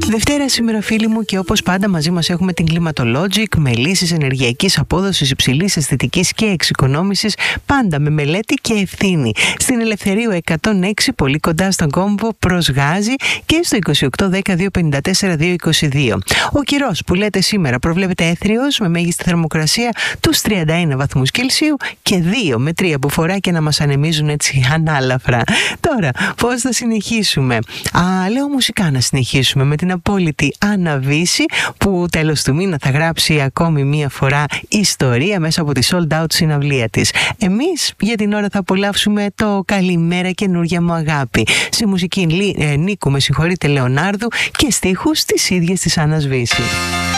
Δευτέρα σήμερα φίλοι μου και όπως πάντα μαζί μας έχουμε την Climatologic με λύσεις ενεργειακής απόδοσης υψηλής αισθητικής και εξοικονόμησης, πάντα με μελέτη και ευθύνη. Στην Ελευθερίου 106 πολύ κοντά στον κόμβο προς Γάζι και στο 2810-254-222. Ο καιρός που λέτε σήμερα προβλέπεται έθριος με μέγιστη θερμοκρασία τους 31 βαθμούς Κελσίου και 2 με 3 μπουφοράκια να μας ανεμίζουν έτσι ανάλαφρα. Τώρα πώς θα συνεχίσουμε? Λέω μουσικά να συνεχίσουμε με την απόλυτη Άννα Βύση που τέλος του μήνα θα γράψει ακόμη μία φορά ιστορία μέσα από τη sold out συναυλία της. Εμείς για την ώρα θα απολαύσουμε το «Καλημέρα καινούργια μου αγάπη» σε μουσική Νίκου Λεωνάρδου και στίχους της ίδιας της Άννας Βύση.